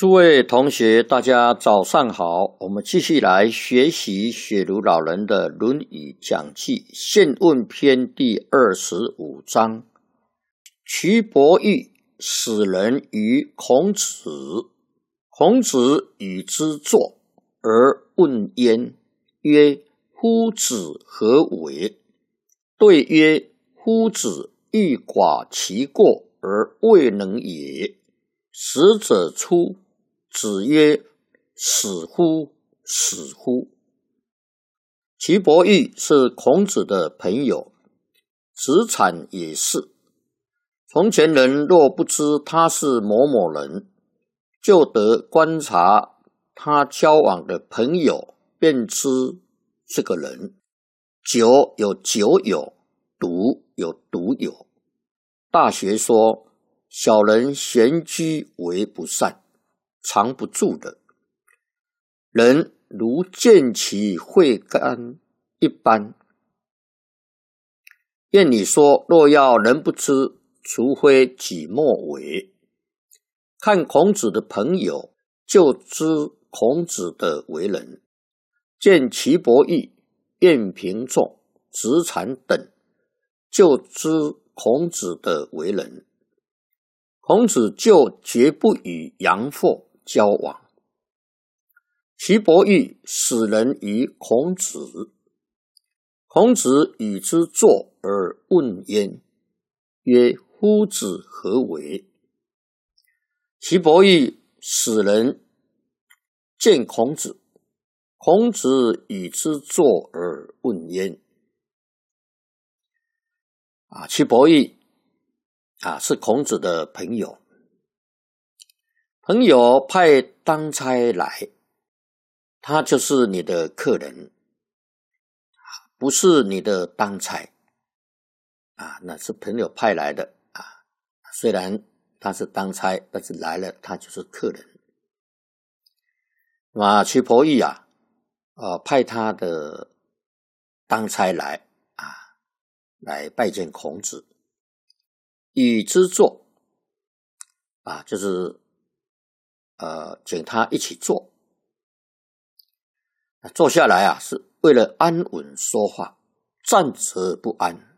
诸位同学，大家早上好。我们继续来学习雪茹老人的《论语讲记》宪问篇第25章。蘧伯玉使人于孔子，孔子与之坐而问焉，曰：夫子何为？对曰：夫子欲寡其过而未能也。使者出，子曰：死乎，死乎！蘧伯玉是孔子的朋友，子产也是。从前人若不知他是某某人，就得观察他交往的朋友，便知这个人。酒有酒友，毒有毒友。大学说，小人闲居为不善，藏不住的。人如见其慧干一般。谚语说，若要人不知，除非己莫为。看孔子的朋友，就知孔子的为人。见蘧伯玉、晏平仲、子产等，就知孔子的为人。孔子就绝不与阳货交往。蘧伯玉使人于孔子，孔子与之坐而问焉，曰：夫子何为？蘧伯玉使人见孔子，孔子与之坐而问焉。蘧伯玉是孔子的朋友，朋友派当差来，他就是你的客人，不是你的当差那是朋友派来的虽然他是当差，但是来了他就是客人。那蘧伯玉派他的当差来来拜见孔子，与之坐就是请他一起坐。坐下来是为了安稳说话，站则不安，